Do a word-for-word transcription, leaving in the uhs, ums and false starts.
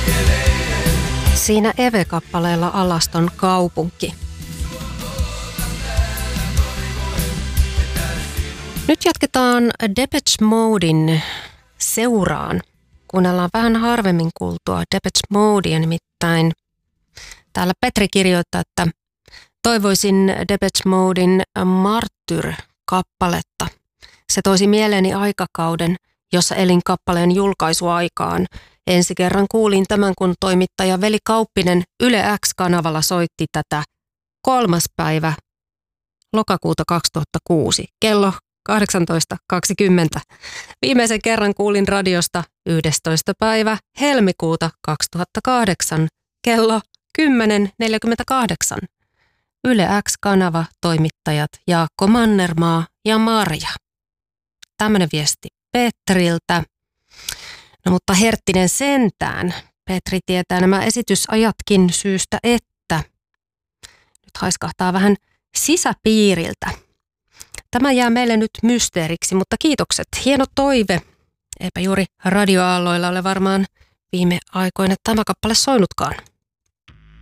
Siinä Eve-kappaleella Alaston kaupunki. Nyt jatketaan Depeche Moden seuraan. Kuunnellaan vähän harvemmin kuultua Depeche Modea, nimittäin täällä Petri kirjoittaa, että toivoisin Depeche Moden Martyr-kappaletta. Se toisi mieleeni aikakauden, jossa elin kappaleen julkaisuaikaan. Ensi kerran kuulin tämän, kun toimittaja Veli Kauppinen Yle X-kanavalla soitti tätä kolmas päivä lokakuuta kaksituhattakuusi, kello kahdeksantoista kaksikymmentä. Viimeisen kerran kuulin radiosta yhdestoista päivä helmikuuta kaksituhattakahdeksan, kello kymmenen neljäkymmentäkahdeksan. Yle X-kanava, toimittajat Jaakko Mannermaa ja Marja. Tämmöinen viesti Petriltä. No mutta Herttinen sentään. Petri tietää nämä esitysajatkin syystä, että nyt haiskahtaa vähän sisäpiiriltä. Tämä jää meille nyt mysteeriksi, mutta kiitokset. Hieno toive. Eipä juuri radioaalloilla ole varmaan viime aikoina tämä kappale soinutkaan.